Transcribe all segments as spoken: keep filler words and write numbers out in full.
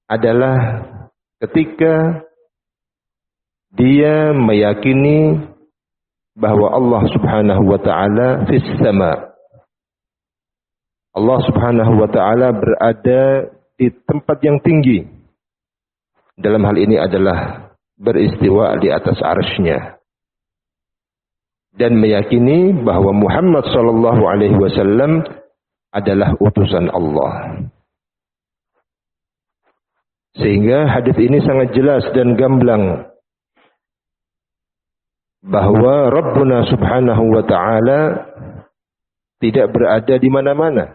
adalah ketika dia meyakini bahwa Allah Subhanahu wa taala fis sama. Allah Subhanahu wa taala berada di tempat yang tinggi. Dalam hal ini adalah beristiwa di atas arsy-Nya. Dan meyakini bahwa Muhammad sallallahu alaihi wasallam adalah utusan Allah. Sehingga hadis ini sangat jelas dan gamblang bahwa Rabbuna Subhanahu wa taala tidak berada di mana-mana.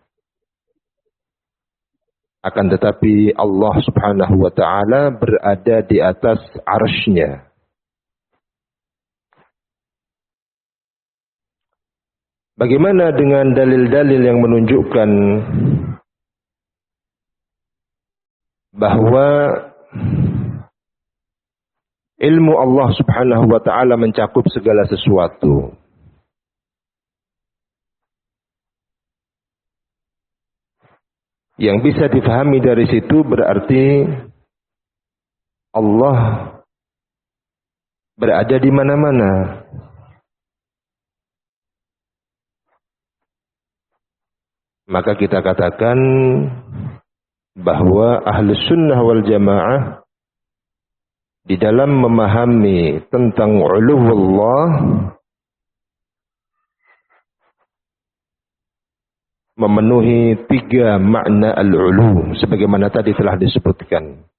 Akan tetapi Allah Subhanahu wa taala berada di atas arsy-Nya. Bagaimana dengan dalil-dalil yang menunjukkan bahwa ilmu Allah Subhanahu wa taala mencakup segala sesuatu? Yang bisa difahami dari situ berarti Allah berada di mana-mana. Maka kita katakan bahwa Ahlus Sunnah wal Jamaah di dalam memahami tentang uluwullah memenuhi tiga makna al-ulu sebagaimana tadi telah disebutkan.